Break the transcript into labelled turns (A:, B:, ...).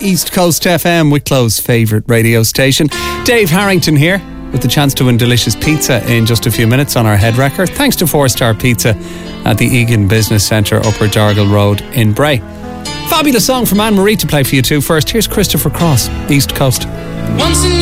A: East Coast FM, Wicklow's favourite radio station. Dave Harrington here with the chance to win delicious pizza in just a few minutes on our head record, thanks to 4-Star Pizza at the Egan Business Centre, Upper Dargle Road in Bray. Fabulous song from Anne-Marie to play for you too. First, here's Christopher Cross, East Coast.